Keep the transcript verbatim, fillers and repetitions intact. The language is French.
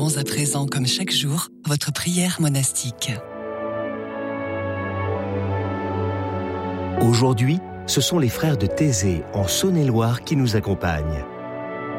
Célébrons à présent, comme chaque jour, votre prière monastique. Aujourd'hui, ce sont les frères de Thésée, en Saône-et-Loire, qui nous accompagnent.